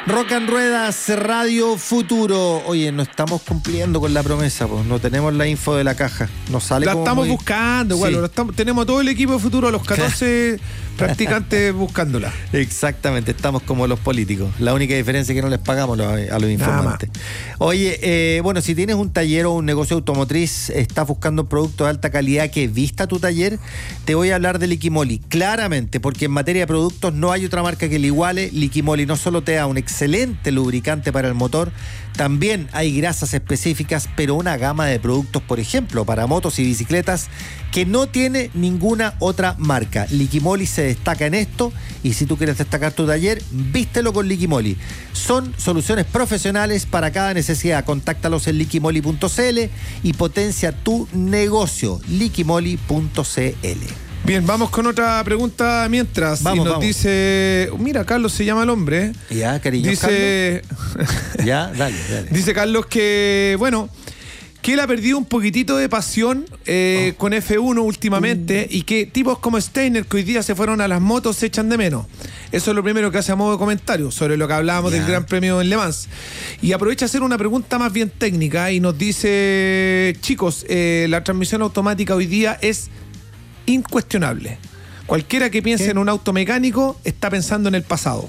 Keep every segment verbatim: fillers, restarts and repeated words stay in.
Rock and Ruedas, Radio Futuro. Oye, no estamos cumpliendo con la promesa, pues no tenemos la info de la caja. Nos sale la como estamos muy... buscando, sí. bueno, estamos, tenemos todo el equipo de Futuro, los catorce practicantes buscándola. Exactamente, estamos como los políticos. La única diferencia es que no les pagamos a los, a los informantes. Oye, eh, bueno, si tienes un taller o un negocio automotriz, estás buscando un producto de alta calidad que vista tu taller, te voy a hablar de Liquimoli, claramente, porque en materia de productos no hay otra marca que le iguale. Liquimoli no solo te da un excelente lubricante para el motor, también hay grasas específicas, pero una gama de productos, por ejemplo, para motos y bicicletas, que no tiene ninguna otra marca. Liquimoli se destaca en esto, y si tú quieres destacar tu taller, vístelo con Liquimoli. Son soluciones profesionales para cada necesidad. Contáctalos en liquimoli punto c l y potencia tu negocio. liquimoli punto c l. Bien, vamos con otra pregunta mientras. Vamos, y nos vamos. dice, mira, Carlos se llama el hombre. Ya, cariño. Dice, ya, dale, dale. Dice Carlos que, bueno, que él ha perdido un poquitito de pasión eh, oh. con F uno últimamente uh. y que tipos como Steiner, que hoy día se fueron a las motos, se echan de menos. Eso es lo primero que hace a modo de comentario sobre lo que hablábamos yeah. del Gran Premio en Le Mans. Y aprovecha a hacer una pregunta más bien técnica y nos dice, chicos, eh, la transmisión automática hoy día es incuestionable. Cualquiera que piense ¿Qué? en un auto mecánico está pensando en el pasado.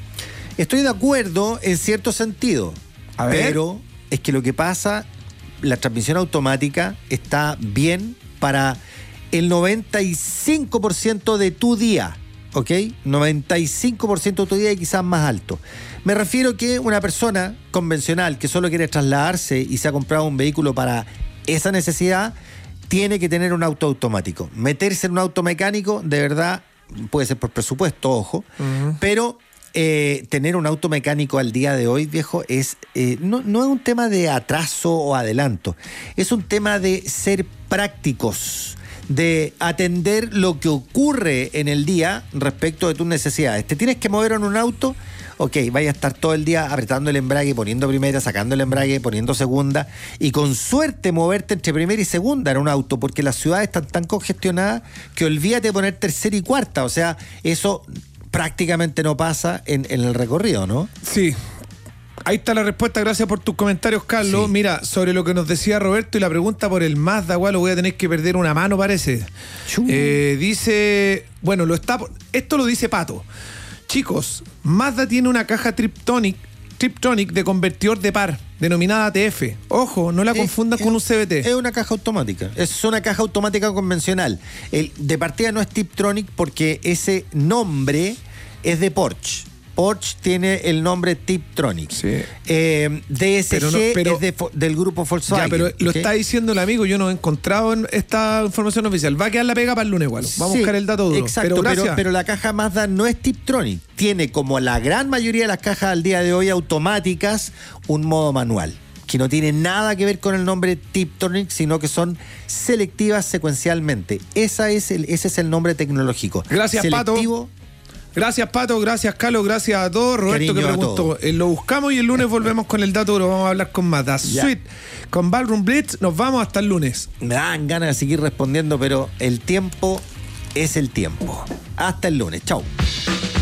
Estoy de acuerdo en cierto sentido, a ver. pero es que lo que pasa, la transmisión automática está bien para el noventa y cinco por ciento de tu día, ¿ok? noventa y cinco por ciento de tu día y quizás más alto. Me refiero que una persona convencional que solo quiere trasladarse y se ha comprado un vehículo para esa necesidad, tiene que tener un auto automático. Meterse en un auto mecánico, de verdad, puede ser por presupuesto, ojo, uh-huh. pero eh, tener un auto mecánico al día de hoy, viejo, es eh, no, no es un tema de atraso o adelanto, es un tema de ser prácticos, de atender lo que ocurre en el día respecto de tus necesidades. Te tienes que mover en un auto, ok, vaya a estar todo el día apretando el embrague, poniendo primera, sacando el embrague, poniendo segunda, y con suerte moverte entre primera y segunda en un auto, porque las ciudades están tan congestionadas que olvídate de poner tercera y cuarta. O sea, eso prácticamente no pasa en, en el recorrido, ¿no? Sí. Ahí está la respuesta, gracias por tus comentarios, Carlos. Sí. Mira, sobre lo que nos decía Roberto y la pregunta por el Mazda, igual lo voy a tener que perder una mano, parece. Eh, dice, bueno, lo está, esto lo dice Pato. Chicos, Mazda tiene una caja Triptonic, Triptonic de convertidor de par, denominada A T F. Ojo, no la es, confundan es, con un C V T. Es una caja automática, es una caja automática convencional. El, de partida no es Tiptronic porque ese nombre es de Porsche. Porsche tiene el nombre Tiptronic. Sí. Eh, D S G pero no, pero, es de, del grupo Volkswagen. Ya, pero ¿okay? Lo está diciendo el amigo, yo no he encontrado en esta información oficial. Va a quedar la pega para el lunes igual. Vamos sí, a buscar el dato duro. Exacto, pero, pero, pero la caja Mazda no es Tiptronic. Tiene, como la gran mayoría de las cajas al día de hoy automáticas, un modo manual, que no tiene nada que ver con el nombre Tiptronic, sino que son selectivas secuencialmente. Esa es el, ese es el nombre tecnológico. Gracias, Selectivo, Pato. Gracias, Pato, gracias, Carlos, gracias a todos. Roberto, Cariño que preguntó, eh, lo buscamos y el lunes volvemos con el dato duro. Vamos a hablar con Mazda Sweet, con Ballroom Blitz. Nos vamos hasta el lunes. Me dan ganas de seguir respondiendo, pero el tiempo es el tiempo. Hasta el lunes, chau.